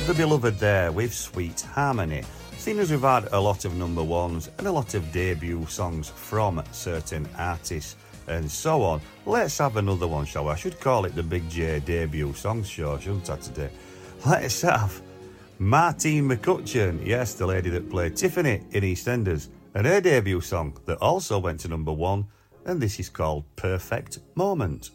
The Beloved there with Sweet Harmony. Seeing as we've had a lot of number ones and a lot of debut songs from certain artists and so on, let's have another one, shall we? I should call it the Big J debut songs show, shouldn't I, today? Let's have Martine McCutcheon, yes, the lady that played Tiffany in EastEnders, and her debut song that also went to number one, and this is called Perfect Moment.